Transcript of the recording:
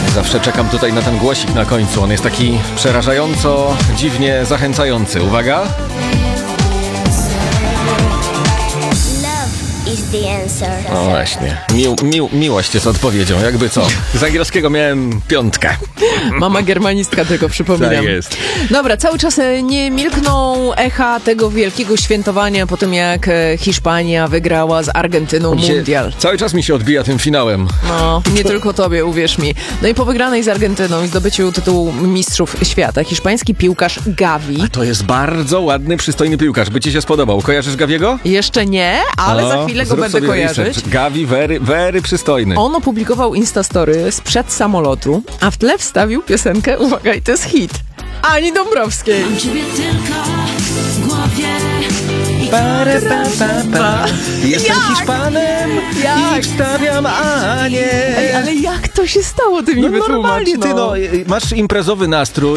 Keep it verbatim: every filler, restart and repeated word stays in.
Zawsze czekam tutaj na ten głosik na końcu. On jest taki przerażająco, dziwnie zachęcający. Uwaga! No właśnie. Mił, mił, miłość jest odpowiedzią. Jakby co? Z angielskiego miałem piątkę. Mama germanistka, tylko przypominam. Tak jest. Dobra, cały czas nie milkną echa tego wielkiego świętowania po tym, jak Hiszpania wygrała z Argentyną Mi się, mundial. cały czas mi się odbija tym finałem. No, nie tylko tobie, uwierz mi. No i po wygranej z Argentyną i zdobyciu tytułu mistrzów świata, hiszpański piłkarz Gavi. To jest bardzo ładny, przystojny piłkarz. By ci się spodobał. Kojarzysz Gaviego? Jeszcze nie, ale no, za chwilę go zrób będę sobie kojarzyć. research. Gavi, very, very przystojny. On opublikował Instastory sprzed samolotu, a w tle wstawił piosenkę, uwaga, i to jest hit, Ani Dąbrowskiej. Mam ciebie tylko w głowie. Pare, pa, pa, pa. Jestem Jak? Hiszpanem Jak? i wstawiam Anię. Ej, ale jak to się stało, ty mi No wytłumacz, normalnie, ty no, masz imprezowy nastrój.